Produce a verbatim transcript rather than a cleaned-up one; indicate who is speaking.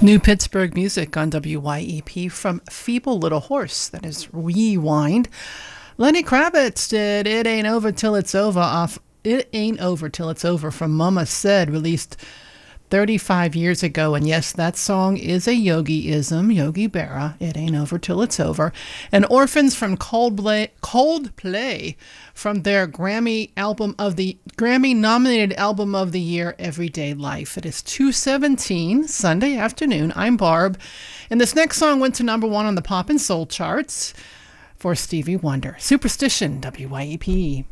Speaker 1: New Pittsburgh music on W Y E P from Feeble Little Horse. That is Rewind. Lenny Kravitz did It Ain't Over Till It's Over off It Ain't Over Till It's Over from Mama Said, released thirty-five years ago. And yes, that song is a Yogi-ism, Yogi Berra, It Ain't Over Till It's Over. And Orphans from Coldplay, Coldplay from their Grammy album of the Grammy nominated album of the year, Everyday Life. It is two seventeen, Sunday afternoon. I'm Barb. And this next song went to number one on the pop and soul charts for Stevie Wonder. Superstition, W Y E P.